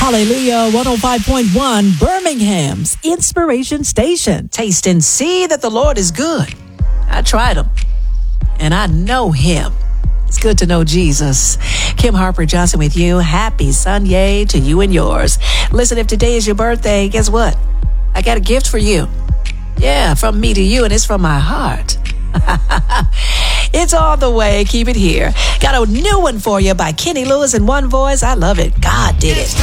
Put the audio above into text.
Hallelujah, 105.1, Birmingham's Inspiration Station. Taste and see that the Lord is good. I tried him, and I know him. It's good to know Jesus. Kim Harper Johnson with you. Happy Sunday to you and yours. Listen, if today is your birthday, guess what? I got a gift for you. Yeah, from me to you, and it's from my heart. It's all the way. Keep it here. Got a new one for you by Kenny Lewis in one voice. I love it. God did it.